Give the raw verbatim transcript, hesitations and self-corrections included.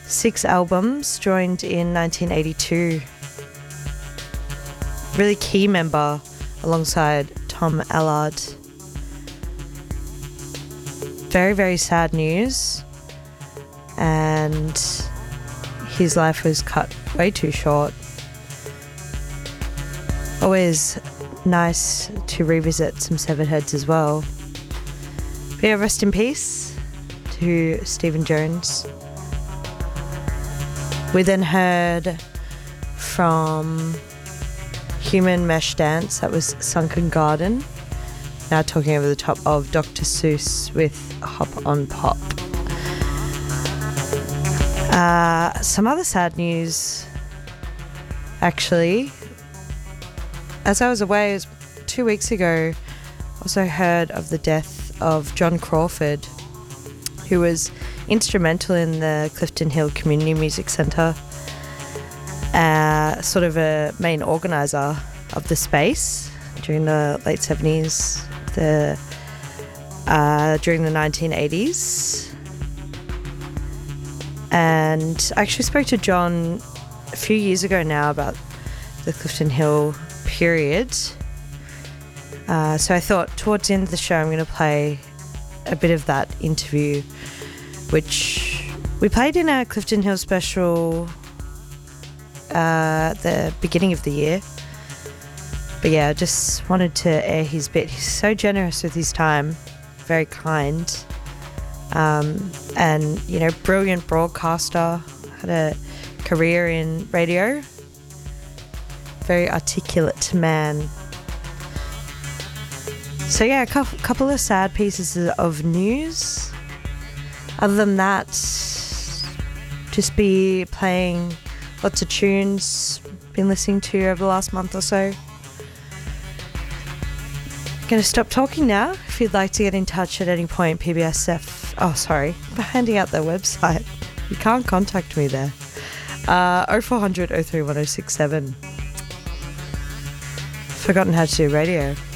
Six albums, joined in nineteen eighty-two. Really key member alongside Tom Allard. Very, very sad news. And his life was cut way too short. Always nice to revisit some severed heads as well. But yeah, rest in peace to Stephen Jones. We then heard from Human Mesh Dance, that was Sunken Garden. Now talking over the top of Doctor Seuss with Hop on Pop. Uh, some other sad news, actually. As I was away, it was two weeks ago, also heard of the death of John Crawford, who was instrumental in the Clifton Hill Community Music Centre, uh, sort of a main organiser of the space during the late seventies, the uh, during the nineteen eighties. And I actually spoke to John a few years ago now about the Clifton Hill period. Uh, so I thought towards the end of the show I'm going to play a bit of that interview, which we played in a Clifton Hill special uh, at the beginning of the year. But yeah, I just wanted to air his bit. He's so generous with his time, very kind, um, and, you know, brilliant broadcaster, had a career in radio, very articulate man. So yeah, a couple, couple of sad pieces of news. Other than that, just be playing lots of tunes been listening to over the last month or so. Going to stop talking now. If you'd like to get in touch at any point, P B S F, oh sorry, I'm handing out their website. You can't contact me there. Uh, oh four hundred, oh three one oh six seven. Forgotten how to do radio.